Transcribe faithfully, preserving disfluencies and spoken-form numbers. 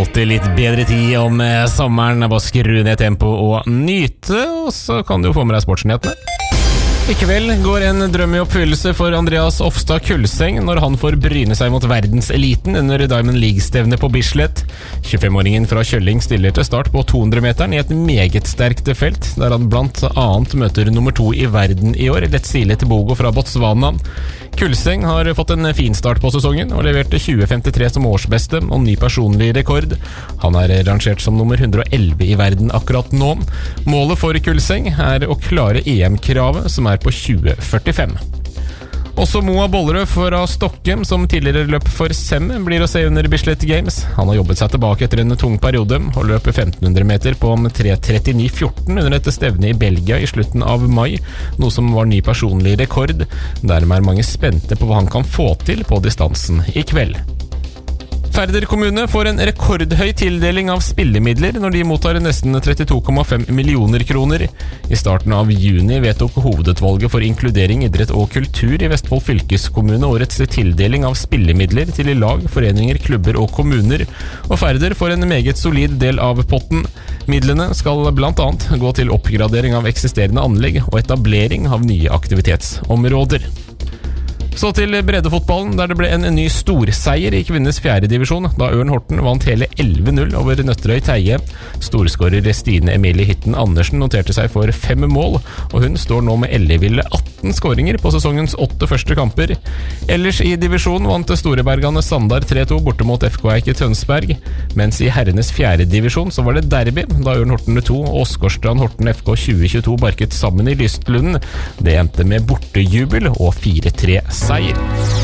alltid litt bedre tid om sommeren. Bare skru ned tempo og nyte, og så kan du jo få med deg sportsnyhetene. I kveld går en drøm i oppfyllelse for Andreas Ofstad Kulseng når han får bryne seg mot verdenseliten under Diamond League-stevne på Bislett. tjuefem-åringen fra Kjølling stiller til start på to hundre meteren i et meget sterkt felt, der han blant annet møter nummer to i verden i år, Letsile Tebogo fra Botswana. Kulseng har fått en fin start på sesongen og leverte tjue femtitre som årsbeste og ny personlig rekord. Han er rangert som nummer hundre og elleve i verden akkurat nå. Målet for Kulseng er å klare E M-kravet, som er på tjue førtifem. Også Moa Bollerød fra Stokke, som tidligere løp for Sem, blir å se under Bislett Games. Han har jobbet seg tilbake etter en tung periode og løper femten hundre meter på tre trettini fjorten under dette stevnet i Belgia i slutten av mai, noe som var ny personlig rekord. Dermed er mange spente på hva han kan få til på distansen i kveld. Færder kommune får en rekordhøy tildeling av spillemidler når de mottar nesten trettito komma fem millioner kroner. I starten av juni vedtok hovedutvalget for inkludering, idrett og kultur i Vestfold fylkeskommune årets tildeling av spillemidler til lag, foreninger, klubber og kommuner, og Færder får en meget solid del av potten. Midlene skal blant annet gå til oppgradering av eksisterende anlegg og etablering av nye aktivitetsområder. Så til breddefotballen, der det ble en ny storseier i kvinnes fjerde divisjon, da Ørn Horten vant hele elleve null over Nøtterøy Teie. Storskårer Stine Emilie Hitten Andersen noterte seg for fem mål, og hun står nå med elleville atten skåringer på sesongens åtte første kamper. Ellers i divisjonen vant Storebergane Sandar tre to borte mot F K Eike Tønsberg, mens i herrenes fjerde divisjon så var det derby, da Ørn Horten to og Åsgårdstrand Horten F K tjue tjueto barket sammen i Lystlunden. Det endte med bortejubel og fire tre seier.